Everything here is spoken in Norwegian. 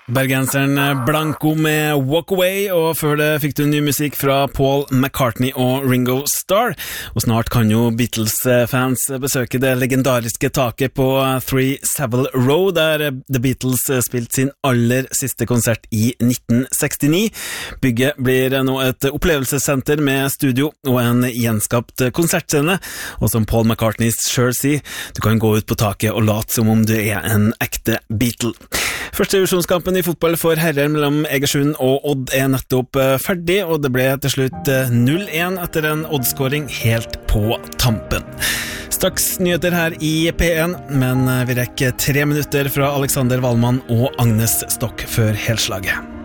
Bergenseren Blanco med Walk Away, og før det fikk du ny musikk fra Paul McCartney og Ringo Starr. Og snart kan jo Beatles-fans besøke det legendariske taket på 3 Savile Row, der The Beatles spilte sin aller siste konsert i 1969. Bygget blir nå et opplevelsessenter med studio og en gjenskapt konsertscene, og som Paul McCartney selv sier, du kan gå ut på taket og late som om du er en ekte Beatle. Første divisjonskampen i fotball for herrer mellom Egersund og Odd er nettopp ferdig, og det ble til slutt 0-1 etter en Odd-skåring helt på tampen. Straks nyheter her i P1, men vi rekker 3 minutter fra Alexander Wallmann og Agnes Stokk før helslaget.